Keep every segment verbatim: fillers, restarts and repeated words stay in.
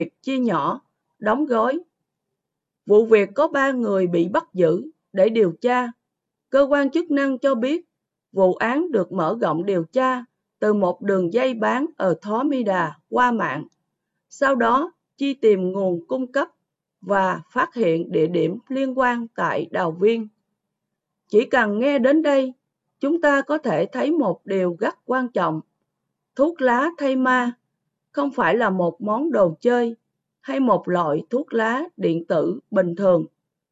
chia nhỏ, đóng gói. Vụ việc có ba người bị bắt giữ để điều tra. Cơ quan chức năng cho biết vụ án được mở rộng điều tra từ một đường dây bán ở Thó Mi Đà qua mạng. Sau đó, chi tìm nguồn cung cấp và phát hiện địa điểm liên quan tại Đào Viên. Chỉ cần nghe đến đây, chúng ta có thể thấy một điều rất quan trọng. Thuốc lá thay ma không phải là một món đồ chơi hay một loại thuốc lá điện tử bình thường,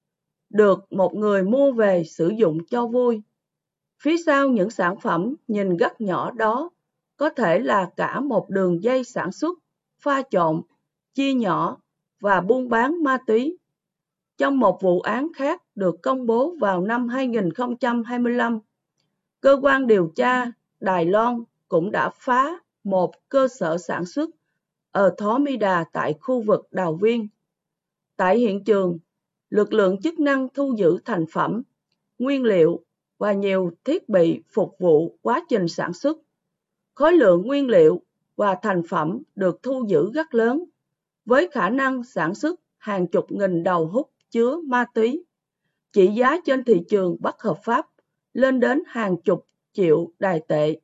được một người mua về sử dụng cho vui. Phía sau những sản phẩm nhìn rất nhỏ đó có thể là cả một đường dây sản xuất, pha trộn, chia nhỏ và buôn bán ma túy. Trong một vụ án khác được công bố vào năm hai nghìn không trăm hai mươi lăm, cơ quan điều tra Đài Loan cũng đã phá một cơ sở sản xuất ở Thó Mi Đà tại khu vực Đào Viên. Tại hiện trường, lực lượng chức năng thu giữ thành phẩm, nguyên liệu và nhiều thiết bị phục vụ quá trình sản xuất. Khối lượng nguyên liệu và thành phẩm được thu giữ rất lớn, với khả năng sản xuất hàng chục nghìn đầu hút chứa ma túy. Trị giá trên thị trường bất hợp pháp lên đến hàng chục triệu đài tệ.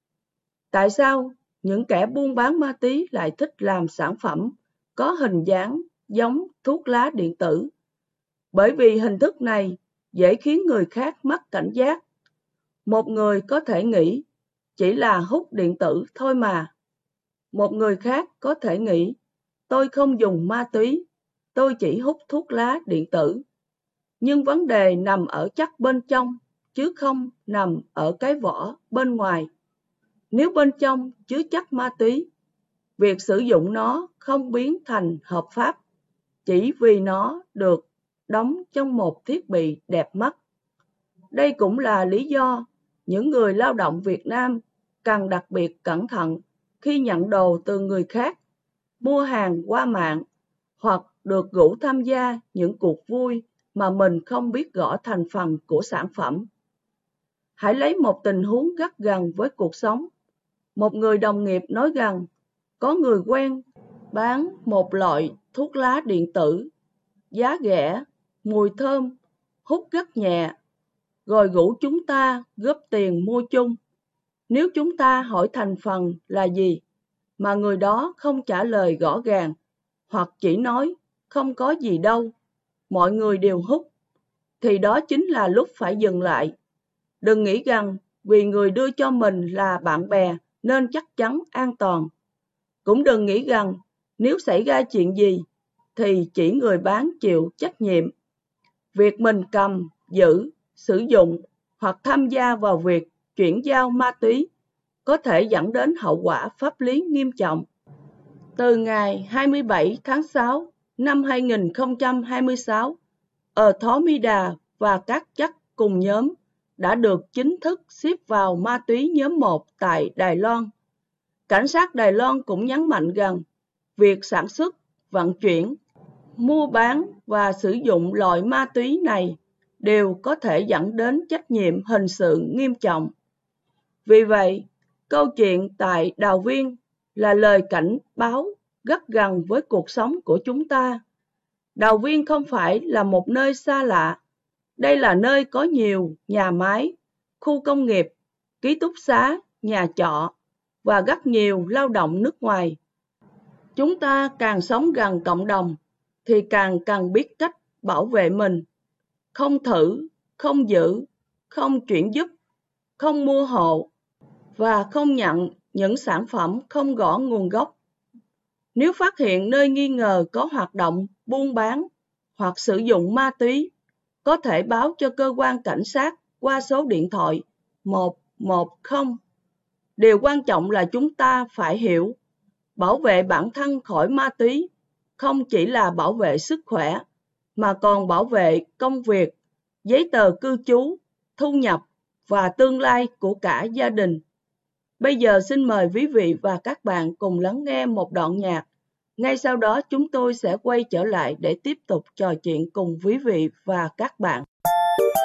Tại sao những kẻ buôn bán ma túy lại thích làm sản phẩm có hình dáng giống thuốc lá điện tử? Bởi vì hình thức này dễ khiến người khác mất cảnh giác. Một người có thể nghĩ chỉ là hút điện tử thôi mà. Một người khác có thể nghĩ tôi không dùng ma túy, tôi chỉ hút thuốc lá điện tử. Nhưng vấn đề nằm ở chất bên trong, chứ không nằm ở cái vỏ bên ngoài. Nếu bên trong chứa chất ma túy, việc sử dụng nó không biến thành hợp pháp, chỉ vì nó được đóng trong một thiết bị đẹp mắt. Đây cũng là lý do những người lao động Việt Nam cần đặc biệt cẩn thận khi nhận đồ từ người khác, mua hàng qua mạng hoặc được rủ tham gia những cuộc vui mà mình không biết rõ thành phần của sản phẩm. Hãy lấy một tình huống rất gần với cuộc sống. Một người đồng nghiệp nói rằng có người quen bán một loại thuốc lá điện tử, giá rẻ, mùi thơm, hút rất nhẹ, rồi rủ chúng ta góp tiền mua chung. Nếu chúng ta hỏi thành phần là gì, mà người đó không trả lời rõ ràng, hoặc chỉ nói không có gì đâu, mọi người đều hút, thì đó chính là lúc phải dừng lại. Đừng nghĩ rằng vì người đưa cho mình là bạn bè nên chắc chắn an toàn. Cũng đừng nghĩ rằng nếu xảy ra chuyện gì thì chỉ người bán chịu trách nhiệm. Việc mình cầm, giữ, sử dụng hoặc tham gia vào việc chuyển giao ma túy có thể dẫn đến hậu quả pháp lý nghiêm trọng. Từ ngày hai mươi bảy tháng sáu năm hai nghìn không trăm hai mươi sáu, ở Thó Mi Đà và các chất cùng nhóm đã được chính thức xếp vào ma túy nhóm một tại Đài Loan. Cảnh sát Đài Loan cũng nhấn mạnh rằng việc sản xuất, vận chuyển, mua bán và sử dụng loại ma túy này đều có thể dẫn đến trách nhiệm hình sự nghiêm trọng. Vì vậy, câu chuyện tại Đào Viên là lời cảnh báo rất gần với cuộc sống của chúng ta. Đào Viên không phải là một nơi xa lạ. Đây là nơi có nhiều nhà máy, khu công nghiệp, ký túc xá, nhà trọ và rất nhiều lao động nước ngoài. Chúng ta càng sống gần cộng đồng thì càng cần biết cách bảo vệ mình. Không thử, không giữ, không chuyển giúp, không mua hộ và không nhận những sản phẩm không rõ nguồn gốc. Nếu phát hiện nơi nghi ngờ có hoạt động buôn bán hoặc sử dụng ma túy, có thể báo cho cơ quan cảnh sát qua số điện thoại một một không. Điều quan trọng là chúng ta phải hiểu, bảo vệ bản thân khỏi ma túy không chỉ là bảo vệ sức khỏe, mà còn bảo vệ công việc, giấy tờ cư trú, thu nhập và tương lai của cả gia đình. Bây giờ xin mời quý vị và các bạn cùng lắng nghe một đoạn nhạc. Ngay sau đó chúng tôi sẽ quay trở lại để tiếp tục trò chuyện cùng quý vị và các bạn.